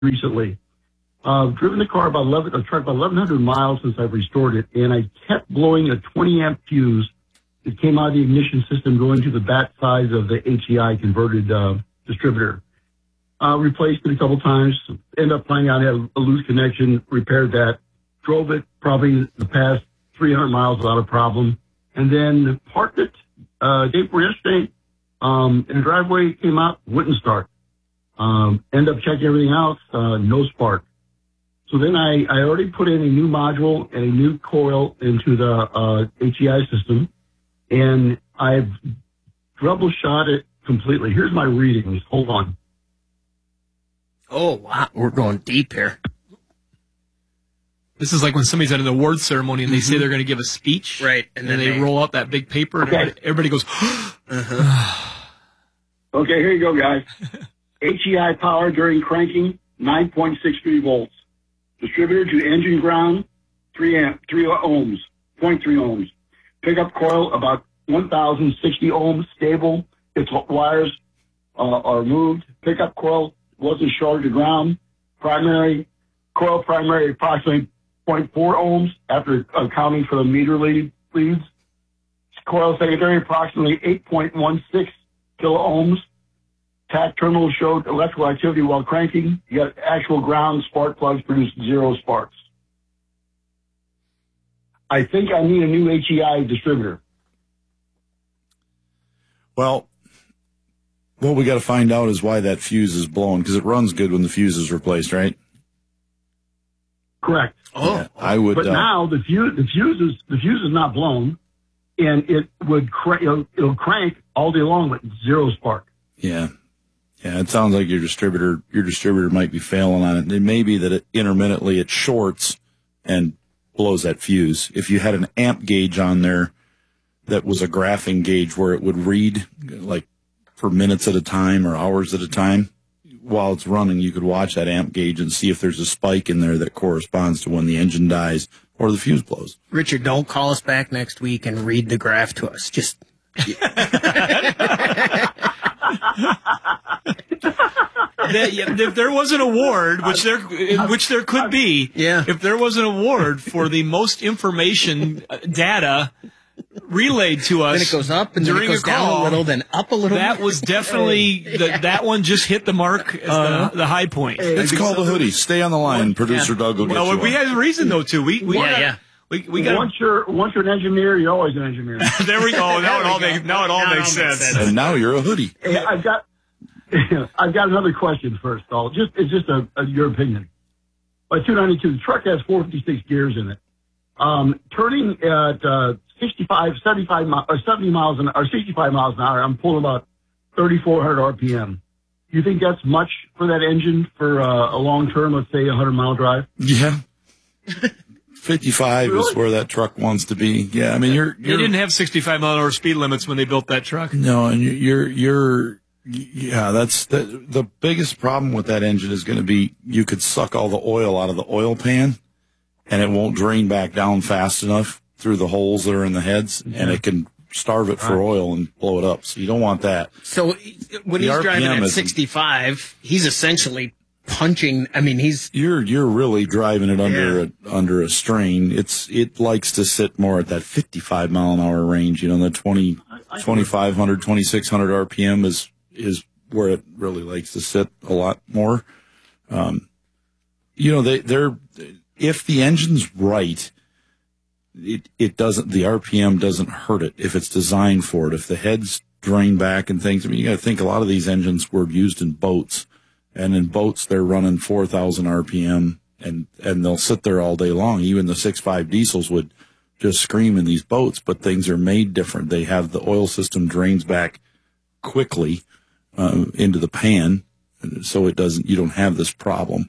recently. Driven the car about 1,100 miles since I've restored it, and I kept blowing a 20 amp fuse that came out of the ignition system going to the bat size of the HEI converted distributor. Replaced it a couple times, ended up finding out I had a loose connection, repaired that, drove it probably the past 300 miles without a problem, and then parked it day before yesterday in the driveway, came out, wouldn't start. Ended up checking everything else, no spark. So then I already put in a new module and a new coil into the HEI system, and I've troubleshot it completely. Here's my readings. Hold on. Oh, wow. We're going deep here. This is like when somebody's at an award ceremony and they say they're going to give a speech. Right. And then they roll out that big paper and everybody goes, uh-huh. Okay, here you go, guys. HEI power during cranking, 9.63 volts. Distributor to engine ground, 3 ohms, 0.3 ohms. Pickup coil, about 1,060 ohms, stable. Its wires are moved. Pickup coil wasn't shorted to ground. Primary approximately 0.4 ohms after accounting for the meter leads. Coil secondary approximately 8.16 kilo ohms. Tack terminal showed electrical activity while cranking. You got actual ground spark plugs produced 0 sparks. I think I need a new HEI distributor. Well, what we got to find out is why that fuse is blown, because it runs good when the fuse is replaced, right? Correct. Oh, yeah, I would. But now the fuse is not blown, and it would it'll crank all day long with 0 spark. Yeah. Yeah, it sounds like your distributor might be failing on it. It may be that intermittently it shorts and blows that fuse. If you had an amp gauge on there that was a graphing gauge where it would read like for minutes at a time or hours at a time while it's running, you could watch that amp gauge and see if there's a spike in there that corresponds to when the engine dies or the fuse blows. Richard, don't call us back next week and read the graph to us. Just... If there was an award, which there could be, if there was an award for the most information data relayed to us, then it goes up and during then it goes a call, down a little, then up a little. That was definitely that one just hit the mark as the high point. Let's call the hoodie. Stay on the line, producer Doug will get you we had a reason though too. We got. Once you're an engineer, you're always an engineer. There we go. Now it all makes sense. And now you're a hoodie. Hey, I've got another question first, though. It's just your opinion. By 292, the truck has 456 gears in it. Turning at 70 miles or 65 miles an hour, I'm pulling about 3,400 RPM. Do you think that's much for that engine for a long term, let's say 100-mile drive? Yeah. 55 is where that truck wants to be. Yeah, I mean, they didn't have 65-mile-an-hour speed limits when they built that truck. No, and that's the biggest problem with that engine is going to be you could suck all the oil out of the oil pan, and it won't drain back down fast enough through the holes that are in the heads, and it can starve it for oil and blow it up. So you don't want that. So when he's driving at 65, he's essentially punching. I mean, you're really driving it under a strain. It likes to sit more at that 55 mile an hour range. You know, the 2,500, 2,600 RPM is where it really likes to sit a lot more. You know, they're if the engine's right, it doesn't. The RPM doesn't hurt it if it's designed for it. If the heads drain back and things. I mean, you got to think a lot of these engines were used in boats. And in boats, they're running 4,000 RPM, and they'll sit there all day long. Even the 6.5 diesels would just scream in these boats, but things are made different. They have the oil system drains back quickly into the pan, so you don't have this problem.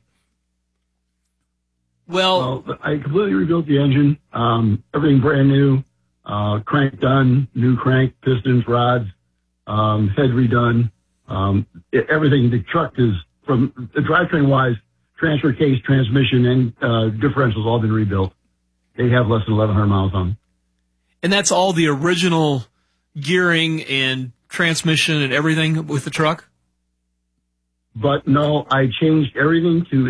Well, I completely rebuilt the engine. Everything brand new. Crank done, new crank, pistons, rods, head redone. Everything. The truck is, from the drivetrain wise, transfer case, transmission, and differentials all been rebuilt. They have less than 1,100 miles on them. And that's all the original gearing and transmission and everything with the truck? But no, I changed everything to